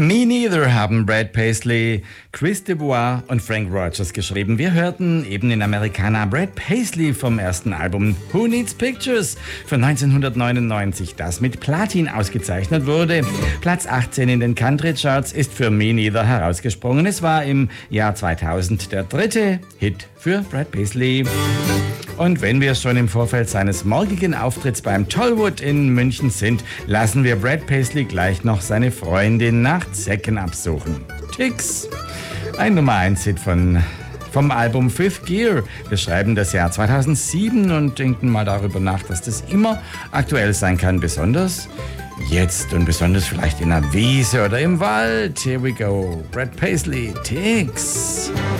Me Neither haben Brad Paisley, Chris Dubois und Frank Rogers geschrieben. Wir hörten eben den Amerikaner Brad Paisley vom ersten Album Who Needs Pictures von 1999, das mit Platin ausgezeichnet wurde. Platz 18 in den Country Charts ist für Me Neither herausgesprungen. Es war im Jahr 2000 der dritte Hit für Brad Paisley. Und wenn wir schon im Vorfeld seines morgigen Auftritts beim Tollwood in München sind, lassen wir Brad Paisley gleich noch seine Freundin nach Zecken absuchen. Tix, ein Nummer 1 Hit vom Album Fifth Gear. Wir schreiben das Jahr 2007 und denken mal darüber nach, dass das immer aktuell sein kann, besonders jetzt und besonders vielleicht in einer Wiese oder im Wald. Here we go, Brad Paisley, Tix.